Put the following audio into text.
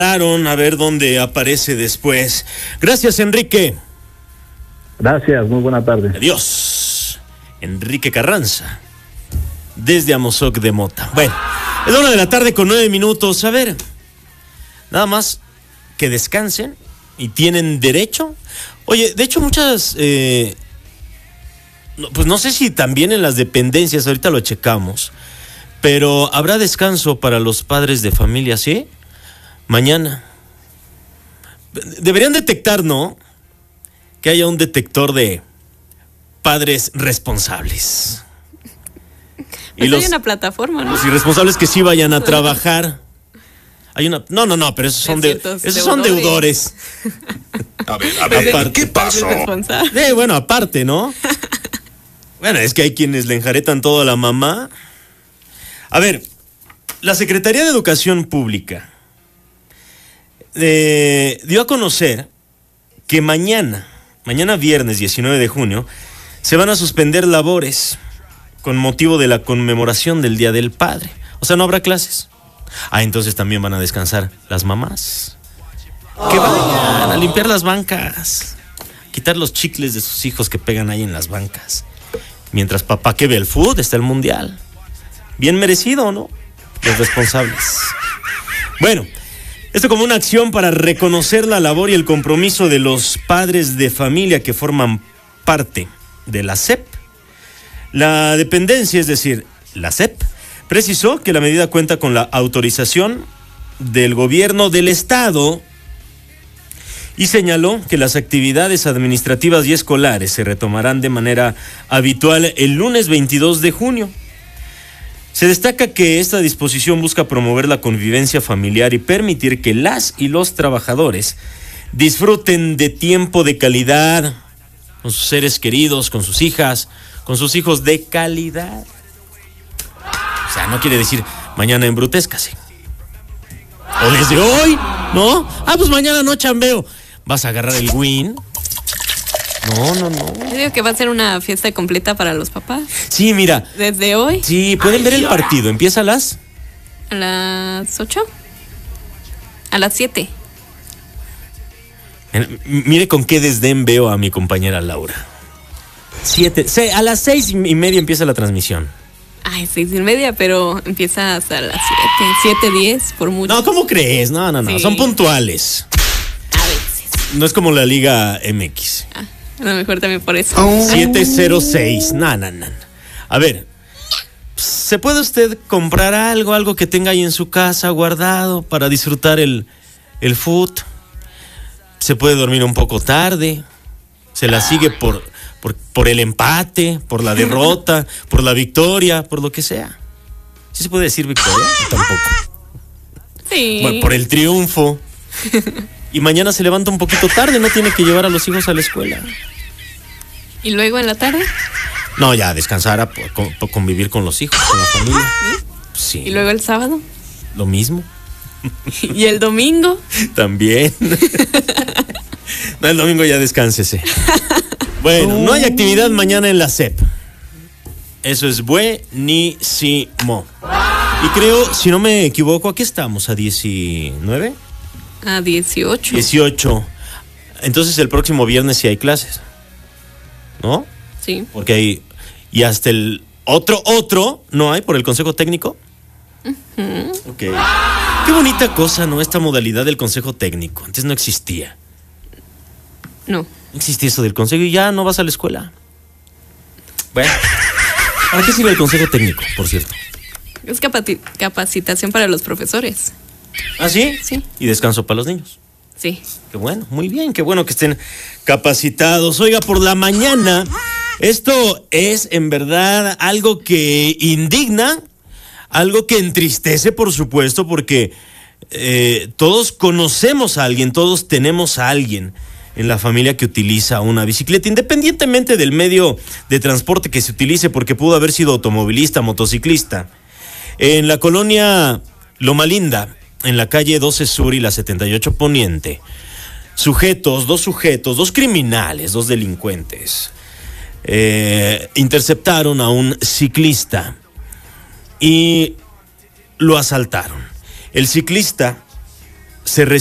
A ver dónde aparece después. Gracias, Enrique. Gracias, muy buena tarde. Adiós. Enrique Carranza, desde Amozoc de Mota. Bueno, es 1:09 con 9 minutos. A ver, nada más que descansen y tienen derecho. Oye, de hecho muchas, pues no sé si también en las dependencias, ahorita lo checamos, pero habrá descanso para los padres de familia, ¿sí? Mañana. Deberían detectar, ¿no? Que haya un detector de padres responsables. Pues y hay una plataforma, ¿no? Los irresponsables que sí vayan a trabajar. Hay una. No, pero esos son deudores. A ver, aparte, ¿qué pasó? Bueno, aparte, ¿no? Bueno, es que hay quienes le enjaretan todo a la mamá. A ver, la Secretaría de Educación Pública dio a conocer que mañana viernes 19 de junio, se van a suspender labores con motivo de la conmemoración del Día del Padre. O sea, no habrá clases. Entonces también van a descansar las mamás. Que vayan a limpiar las bancas, quitar los chicles de sus hijos que pegan ahí en las bancas. Mientras papá que ve el fútbol, está el mundial. Bien merecido, ¿no? Los responsables. Bueno, esto como una acción para reconocer la labor y el compromiso de los padres de familia que forman parte de la SEP. La dependencia, es decir, la SEP, precisó que la medida cuenta con la autorización del gobierno del estado y señaló que las actividades administrativas y escolares se retomarán de manera habitual el lunes 22 de junio. Se destaca que esta disposición busca promover la convivencia familiar y permitir que las y los trabajadores disfruten de tiempo de calidad con sus seres queridos, con sus hijas, con sus hijos de calidad. O sea, no quiere decir mañana embrutéscase. O desde hoy, ¿no? Pues mañana no chambeo. ¿Vas a agarrar el win? No. Yo digo que va a ser una fiesta completa para los papás. Sí, mira. ¿Desde hoy? Sí, pueden ver el partido. ¿Empieza a las? ¿A las 8? A las 7. Mire con qué desdén veo a mi compañera Laura. A las 6:30 empieza la transmisión. 6:30, pero empieza hasta las 7:10 por mucho. No, ¿cómo crees? No, sí. Son puntuales. A veces. No es como la Liga MX. A lo mejor también por eso. 7:06. No. A ver, ¿se puede usted comprar algo que tenga ahí en su casa guardado para disfrutar el food? Se puede dormir un poco tarde. Se la sigue por el empate, por la derrota, por la victoria, por lo que sea. ¿Sí se puede decir victoria? Tampoco. Sí. Bueno, por el triunfo. Y mañana se levanta un poquito tarde, no tiene que llevar a los hijos a la escuela. ¿Y luego en la tarde? No, ya descansar por convivir con los hijos, con la familia. Sí. ¿Y luego el sábado? Lo mismo. ¿Y el domingo? También. No, el domingo ya descánsese. Bueno, no hay actividad mañana en la SEP. Eso es buenísimo. Y creo, si no me equivoco, aquí estamos, a 19. A 18. 18. Entonces el próximo viernes sí hay clases, ¿no? Sí. Porque hay, y hasta el otro, ¿no hay por el Consejo Técnico? Uh-huh. Ok. Qué bonita cosa, ¿no? Esta modalidad del Consejo Técnico. Antes no existía. No existía eso del consejo y ya no vas a la escuela. Bueno, ¿para qué sirve el Consejo Técnico, por cierto? Es capacitación para los profesores. ¿Ah, sí? Sí. Y descanso para los niños. Sí. Qué bueno, muy bien, qué bueno que estén capacitados. Oiga, por la mañana, esto es en verdad algo que indigna, algo que entristece, por supuesto, porque todos conocemos a alguien, todos tenemos a alguien en la familia que utiliza una bicicleta, independientemente del medio de transporte que se utilice, porque pudo haber sido automovilista, motociclista. En la colonia Loma Linda, en la calle 12 Sur y la 78 Poniente, dos criminales, dos delincuentes, interceptaron a un ciclista y lo asaltaron. El ciclista se